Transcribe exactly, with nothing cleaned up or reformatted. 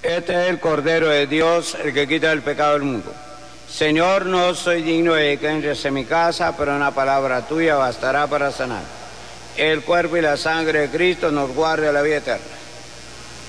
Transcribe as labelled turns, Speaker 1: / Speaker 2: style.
Speaker 1: Este es el Cordero de Dios, el que quita el pecado del mundo. Señor, no soy digno de que entres en mi casa, pero una palabra tuya bastará para sanar. El cuerpo y la sangre de Cristo nos guarde a la vida eterna.